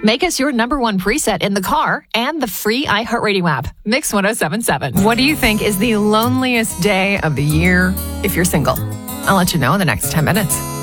Make us your number one preset in the car and the free iHeartRadio app. Mix 107.7. What do you think is the loneliest day of the year if you're single? I'll let you know in the next 10 minutes.